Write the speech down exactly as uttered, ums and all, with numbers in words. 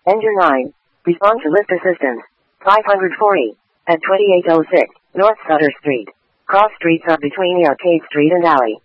Engine nine. Respond to lift assistance. five hundred forty. At twenty-eight oh six, North Sutter Street. Cross streets are between the Arcade Street and Alley.